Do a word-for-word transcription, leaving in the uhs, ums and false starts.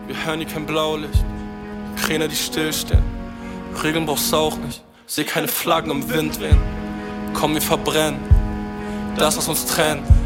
Wir hören hier kein Blaulicht, Kräne, die stillstehen. Regeln brauchst du auch nicht, seh keine Flaggen im Wind wehen. Komm, wir verbrennen das, was uns trennt.